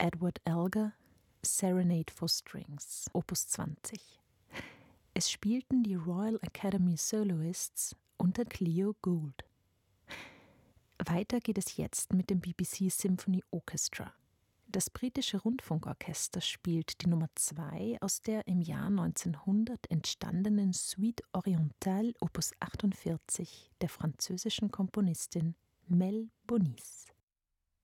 Edward Elgar, Serenade for Strings, Opus 20. Es spielten die Royal Academy Soloists unter Cleo Gould. Weiter geht es jetzt mit dem BBC Symphony Orchestra. Das britische Rundfunkorchester spielt die Nummer 2 aus der im Jahr 1900 entstandenen Suite Orientale Opus 48 der französischen Komponistin Mel Bonis.